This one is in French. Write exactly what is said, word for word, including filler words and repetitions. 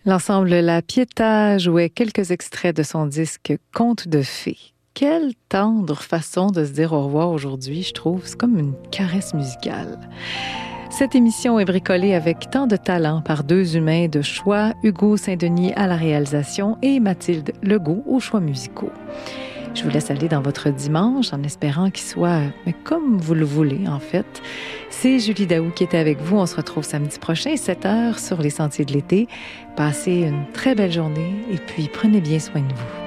L'ensemble La Pietà jouait quelques extraits de son disque Contes de fées. Quelle tendre façon de se dire au revoir aujourd'hui, je trouve. C'est comme une caresse musicale. Cette émission est bricolée avec tant de talent par deux humains de choix, Hugo Saint-Denis à la réalisation et Mathilde Legault aux choix musicaux. Je vous laisse aller dans votre dimanche en espérant qu'il soit mais comme vous le voulez, en fait. C'est Julie Daou qui était avec vous. On se retrouve samedi prochain, sept heures, sur les Sentiers de l'été. Passez une très belle journée et puis prenez bien soin de vous.